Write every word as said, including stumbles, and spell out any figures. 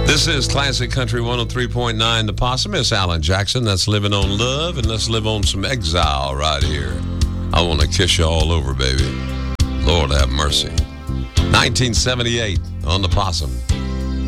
This is Classic Country one oh three point nine, The Possum. It's Alan Jackson. That's Living on Love, and let's live on some exile right here. I want to kiss you all over, baby. Lord have mercy. nineteen seventy-eight on The Possum.